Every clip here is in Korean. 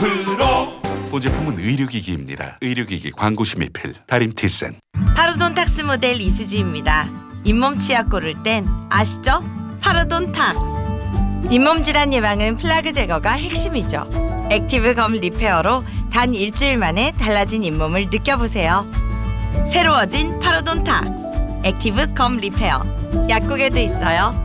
프로. 본 제품은 의료기기입니다. 의료기기 광고시 미필 다림티센. 파로돈탁스 모델 이수지입니다. 잇몸 치약 고를 땐 아시죠? 파로돈탁스. 잇몸 질환 예방은 플라그 제거가 핵심이죠. 액티브 검 리페어로 단 일주일 만에 달라진 잇몸을 느껴보세요. 새로워진 파로돈탁스 액티브 검 리페어. 약국에도 있어요.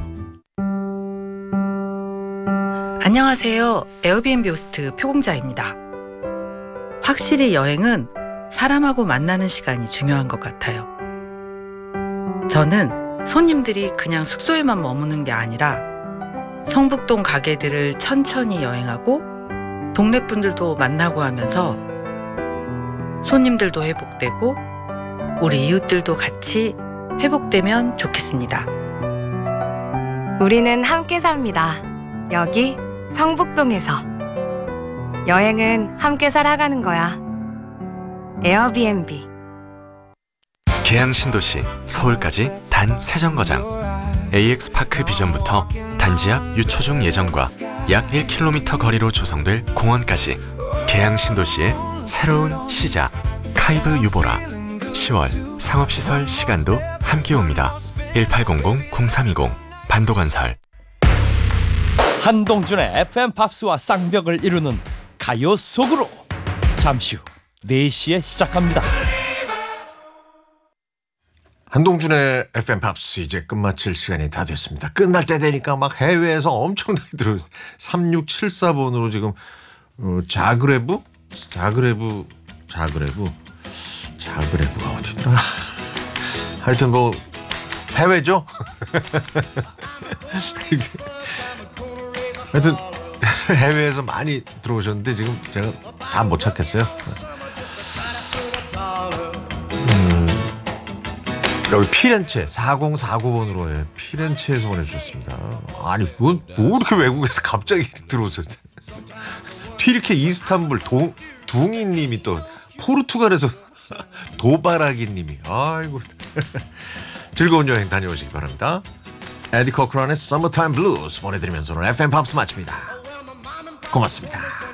안녕하세요. 에어비앤비 호스트 표공자입니다. 확실히 여행은 사람하고 만나는 시간이 중요한 것 같아요. 저는 손님들이 그냥 숙소에만 머무는 게 아니라 성북동 가게들을 천천히 여행하고 동네 분들도 만나고 하면서 손님들도 회복되고 우리 이웃들도 같이 회복되면 좋겠습니다. 우리는 함께 삽니다. 여기 성북동에서. 여행은 함께 살아가는 거야. 에어비앤비. 계양 신도시 서울까지 단 3정거장. AX파크 비전부터 단지 앞 유초중 예정과 약 1km 거리로 조성될 공원까지 계양 신도시의 새로운 시작. 카이브 유보라. 10월 상업시설 시간도 함께 옵니다. 1800-0320 반도건설. 한동준의 FM 팝스와 쌍벽을 이루는 가요 속으로 잠시 후 4시에 시작합니다. 한동준의 FM 팝스 이제 끝마칠 시간이 다 됐습니다. 끝날 때 되니까 막 해외에서 엄청나게 들어오세요. 3674번으로 지금 자그레브가 어디더라? 하여튼 뭐 해외죠? 하여튼 해외에서 많이 들어오셨는데 지금 제가 다 못 찾겠어요. 여기 피렌체 4049번으로 피렌체에서 보내주셨습니다. 아니 뭐 이렇게 외국에서 갑자기 들어오세요. 튀르키 이스탄불 둥이님이 또 포르투갈에서 도바라기님이 아이고 즐거운 여행 다녀오시기 바랍니다. 에디 코크런의 Summertime Blues 보내드리면서 오늘 FM 팝스 마칩니다. 고맙습니다.